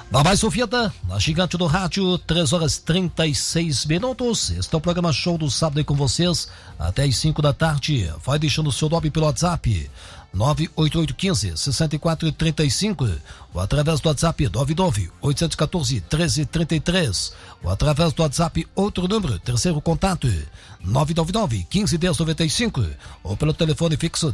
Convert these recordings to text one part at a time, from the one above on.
Babá Sofieta, na Gigante do Rádio, 3h36. Este é o programa Show do Sábado aí com vocês, até as 5 da tarde. Vai deixando o seu nome pelo WhatsApp, 98815-6435, ou através do WhatsApp 99814-1333, ou através do WhatsApp outro número, terceiro contato, 999-151095, ou pelo telefone fixo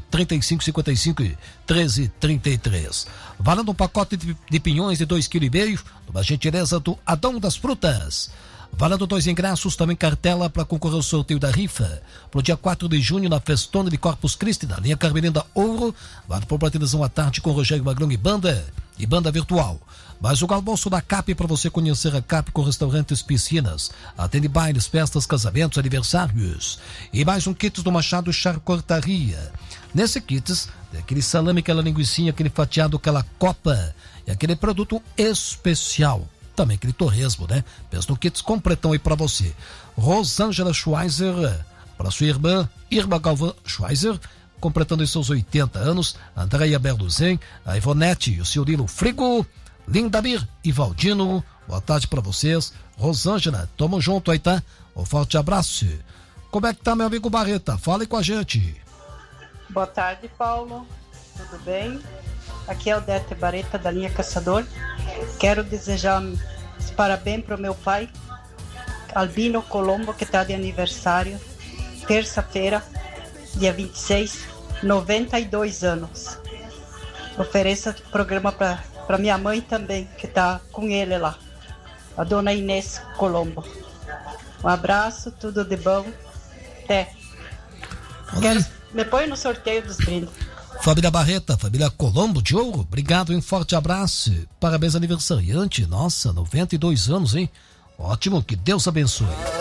3555-1333. Valendo um pacote de pinhões de 2,5 kg, numa gentileza do Adão das Frutas. Valendo 2 ingressos, também cartela para concorrer ao sorteio da rifa pro dia 4 de junho na Festona de Corpus Christi, na linha Carmelinda Ouro, vale por platinação à tarde com Rogério Magrão e banda virtual. Mas o almoço da CAP para você conhecer a CAP com restaurantes, piscinas, atende bailes, festas, casamentos, aniversários. E mais um kit do Machado Charcutaria. Nesse kit, tem aquele salame, aquela linguicinha, aquele fatiado, aquela copa e aquele produto especial. Também aquele torresmo, né? Pensa no kits completão aí pra você. Rosângela Schweizer, para sua irmã Galvão Schweizer, completando os seus 80 anos. Andréia Berluzen, a Ivonete e o seu Lilo Frigo, Lindamir e Valdino, boa tarde pra vocês. Rosângela, tamo junto aí, tá? Um forte abraço. Como é que tá, meu amigo Barreta? Fale com a gente. Boa tarde, Paulo. Tudo bem? Aqui é o Odete Barreta, da linha Caçador. Quero desejar os parabéns para o meu pai, Albino Colombo, que está de aniversário, terça-feira, dia 26, 92 anos. Ofereça o programa para minha mãe também, que está com ele lá, a dona Inês Colombo. Um abraço, tudo de bom. Até. Me põe no sorteio dos brindes. Família Barreta, família Colombo de Ouro, obrigado, um forte abraço. Parabéns aniversariante, nossa, 92 anos, hein? Ótimo, que Deus abençoe.